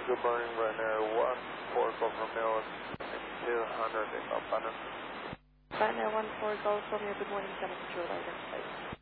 Good morning, Ryanair 14 Golf Romeo, 200 in Partner. Ryanair 14 Golf Romeo, good morning, 7 Control, identified.